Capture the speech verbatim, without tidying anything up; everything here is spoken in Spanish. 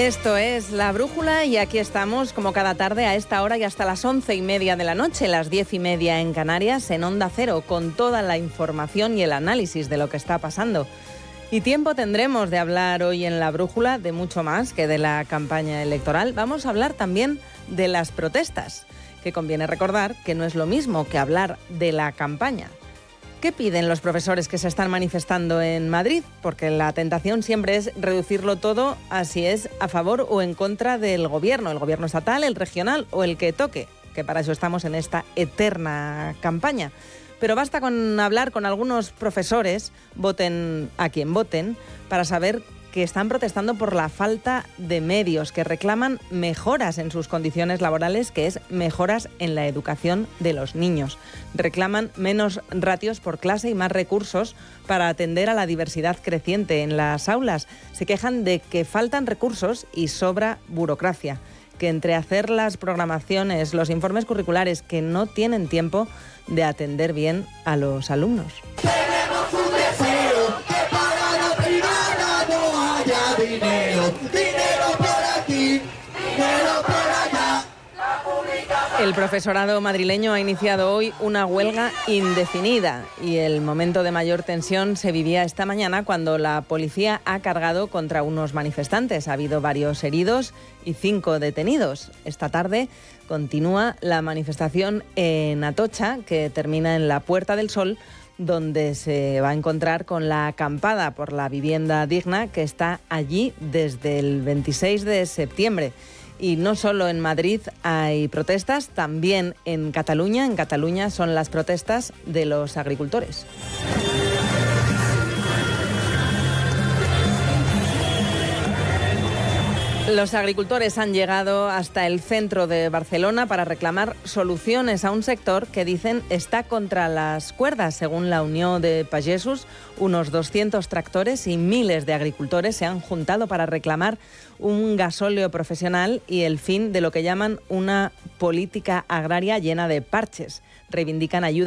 Esto es La Brújula y aquí estamos como cada tarde a esta hora y hasta las once y media de la noche, las diez y media en Canarias, en Onda Cero, con toda la información y el análisis de lo que está pasando. Y tiempo tendremos de hablar hoy en La Brújula de mucho más que de la campaña electoral. Vamos a hablar también de las protestas, que conviene recordar que no es lo mismo que hablar de la campaña. ¿Qué piden los profesores que se están manifestando en Madrid? Porque la tentación siempre es reducirlo todo a si es a favor o en contra del gobierno, el gobierno estatal, el regional o el que toque, que para eso estamos en esta eterna campaña. Pero basta con hablar con algunos profesores, voten a quien voten, para saber que están protestando por la falta de medios, que reclaman mejoras en sus condiciones laborales, que es mejoras en la educación de los niños. Reclaman menos ratios por clase y más recursos para atender a la diversidad creciente en las aulas. Se quejan de que faltan recursos y sobra burocracia, que entre hacer las programaciones, los informes curriculares, que no tienen tiempo de atender bien a los alumnos. Tenemos un deseo que para la privada no haya dinero, dinero por aquí, dinero por allá. El profesorado madrileño ha iniciado hoy una huelga indefinida y el momento de mayor tensión se vivía esta mañana cuando la policía ha cargado contra unos manifestantes. Ha habido varios heridos y cinco detenidos. Esta tarde continúa la manifestación en Atocha, que termina en la Puerta del Sol, donde se va a encontrar con la acampada por la vivienda digna que está allí desde el veintiséis de septiembre. Y no solo en Madrid hay protestas, también en Cataluña. En Cataluña son las protestas de los agricultores. Los agricultores han llegado hasta el centro de Barcelona para reclamar soluciones a un sector que dicen está contra las cuerdas. Según la Unión de Pagesos, unos doscientos tractores y miles de agricultores se han juntado para reclamar un gasóleo profesional y el fin de lo que llaman una política agraria llena de parches. Reivindican ayuda